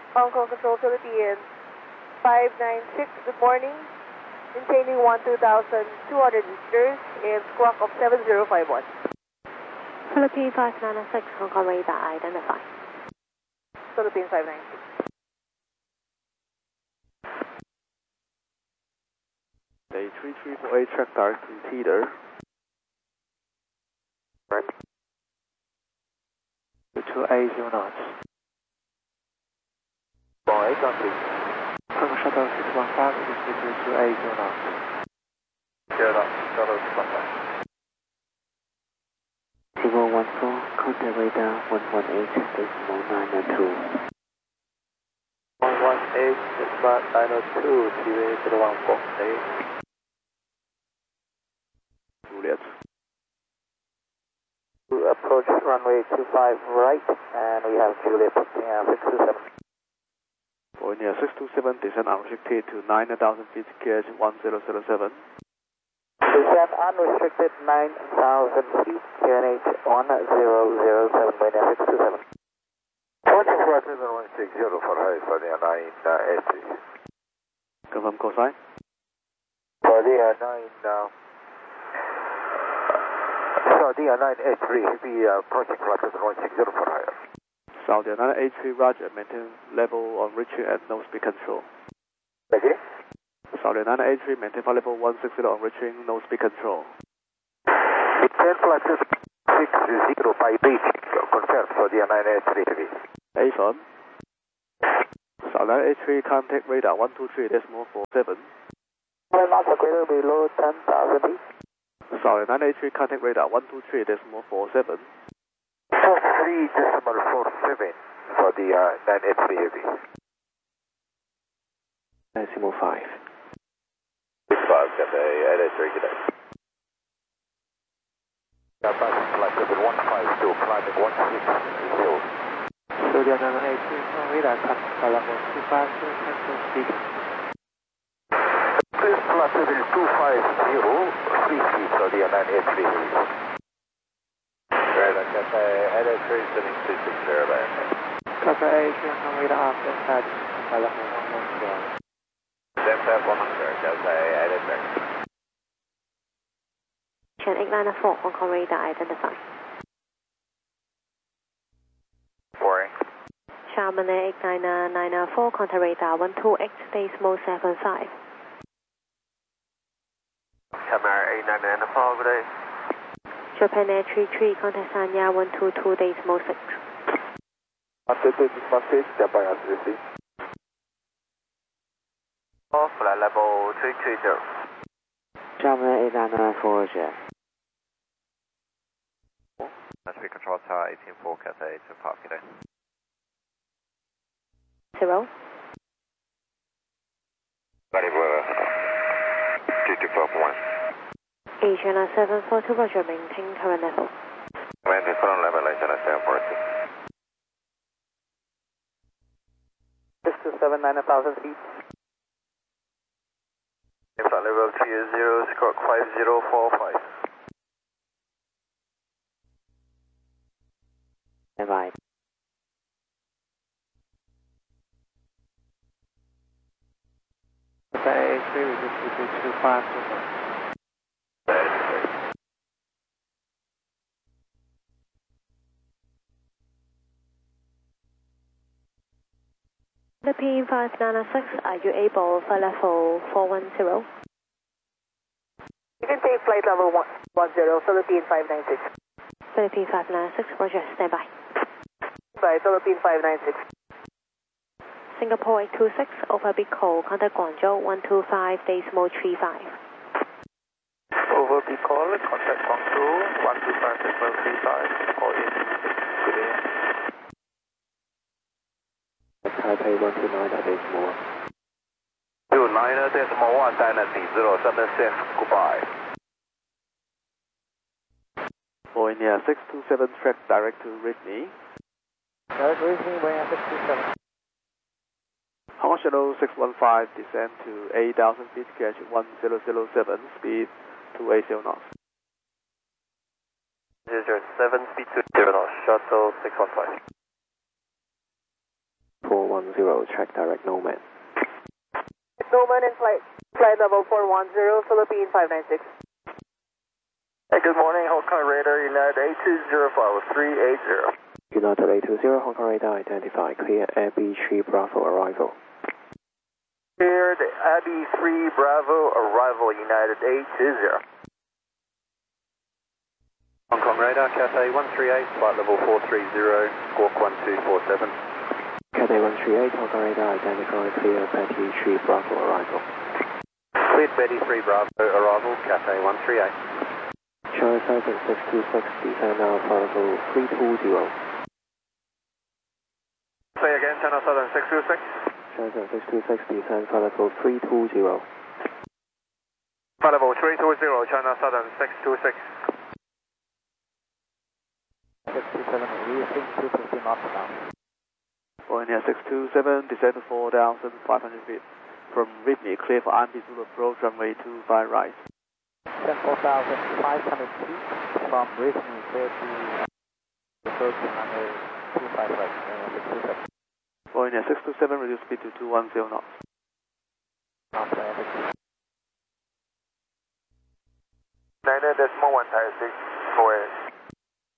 Hong Kong Control Philippines 596, good morning. Maintaining 12,200 meters and squawk of 7051. Philippine 596, Hong Kong radar identified. Philippine 596. A 3348 track direct to Teeter. Right. 280 knots. Boy, country. Total shuttle 615, it is between 280 knots. 0 knots, shuttle 615. Zero 14, contact radar 118.902. 118.902, TV 014. Juliet. Approach runway 25 right, and we have Juliet 627. Boeing 627, descent unrestricted to 9,000 feet, KH 1007. Descent unrestricted 9,000 feet, QNH 1007, Boeing 627. Approaching flight 7160 for Haifa, the 983. Confirm call sign. For the 983, the approaching flight 7160 for Haifa. Saudi 983, roger, maintain level on reaching at nose speed control. Again? Saudi 983, maintain level 160 on reaching nose speed control. Maintain flight 660 by Beijing, confirm for the 983. Affirm. Saudi 983, contact radar 123.47. 1 knots greater below 10,000 feet. Saudi 983, contact radar 123.47. 3.47 for the 983 heavy. Decimal 5. 5, Cathay 883, good day. Passing flight 7152, climbing 160. Saudi 983, radar contact level 250, speed. Please flight 250, 3 feet for the 983 heavy. Radar Cathay 883, sitting 260 by Cathay 883, Hong Kong radar after start, contact level 110. Same time 100, Cathay 883. Chan 894, Hong Kong radar identified. Boring. Xiamen 89994, contact radar 128.75. Camera 8994, good day. Japan Air 33, contact Sanya 122.6. Message, Japan RCC. Flight level 330. Xiamen 899 jet. Speed control tower 184, Cathay to park today. 0. Ready for 225.1. Asiana 742, roger, maintain current level. Maintain current level, Asiana 742. 627, 9,000 feet. Flight level 30, squawk 5045. Right. Cathay 83, we just between 25 to 1. Philippine 596, are you able for level 410? You can take flight level 110, Philippine 596. Philippine 596, roger, stand by. By Philippine 596. Singapore 826, over Big Call, contact Guangzhou 125.35. Over B call, contact Guangzhou 125.35, call 826, good day. Taipei 129.1. 29.1, Dynasty 076, goodbye. Boeing 627, track direct to Sydney. Direct reaching, Boeing 627. Hong Kong Shuttle 615, descend to 8,000 feet, KH 1007, speed 280 knots. 007, speed 20 knots, shuttle 615. 4 410, check direct Nomad. Nomad and flight level 410, Philippine 596. Hey, good morning, Hong Kong Radar, United 820, follow 380. United 820, Hong Kong Radar identified, clear Abbey 3 Bravo arrival. Cleared Abbey 3 Bravo arrival, United 820. Hong Kong Radar, Cathay 138, flight level 430, squawk 1247. Cathay 138, Hong Kong Radar identified, clear Betty 3 Bravo arrival. Cleared Betty 3 Bravo arrival, Cathay 138. China Southern 626, descend now flight level 320. Say again, China Southern 626. China Southern 626, descend flight level 320. Flight level 320, China Southern 626. 627, releasing 250 knots now. Boeing 627, descend to 4,500 feet. From Whitney, clear for IMP Zulu approach, runway 25 right. 4,500 feet from Whitney, clear to approach runway 25 right. 627. Boeing 627, reduce speed to 210 knots. Knots, 9.1 Tire 6.